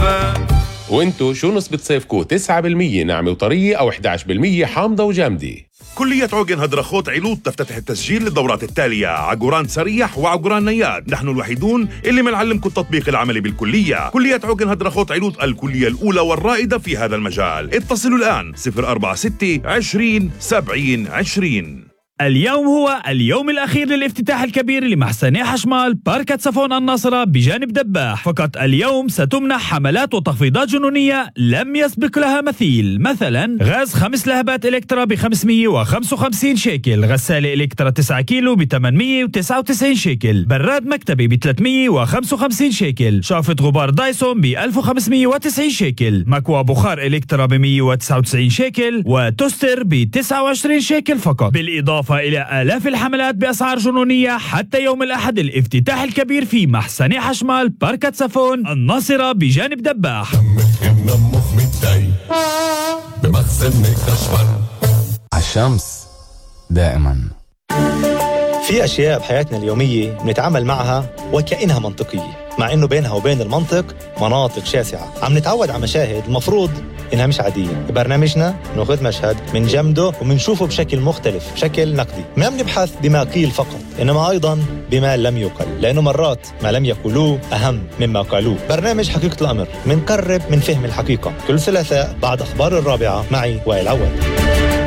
وانتو شو نسبة صيفكو؟ 9% ناعمة وطرية أو 11% حامضة وجامدة؟ كلية عوجن هدرخوت علوط تفتتح التسجيل للدورات التالية: عقوران سريح وعقوران نياد. نحن الوحيدون اللي منعلمكم التطبيق العملي بالكلية. كلية عوجن هدرخوت علوط، الكلية الأولى والرائدة في هذا المجال. اتصلوا الآن 046 20 70 20. اليوم هو اليوم الأخير للافتتاح الكبير لمحسني حشمال باركة صفون الناصرة بجانب دباح. فقط اليوم ستمنح حملات وتخفيضات جنونية لم يسبق لها مثيل. مثلا غاز 5 لهبات إلكترا ب 555 شيكل، غسالة إلكترا 9 كيلو ب 899 شيكل، براد مكتبي ب 355 شيكل، شافة غبار دايسون ب 1590 شيكل، مكوى بخار إلكترا ب 199 شيكل، وتوستر ب 29 شيكل فقط. بالإضافة إلى آلاف الحملات بأسعار جنونية حتى يوم الأحد الافتتاح الكبير في محسني حشمال باركة صفون الناصرة بجانب دباح. عالشمس دائما. في أشياء بحياتنا اليومية بنتعامل معها وكأنها منطقية، مع إنه بينها وبين المنطق مناطق شاسعة. عم نتعود على مشاهد المفروض إنها مش عادية. ببرنامجنا نأخذ مشهد من جمده ومنشوفه بشكل مختلف، بشكل نقدي. ما بنبحث بما قيل فقط، إنما أيضا بما لم يقل، لأنه مرات ما لم يقولوه أهم مما قالوه. برنامج حقيقة الأمر، منقرب من فهم الحقيقة، كل ثلاثاء بعد أخبار 4 معي وائل عواد.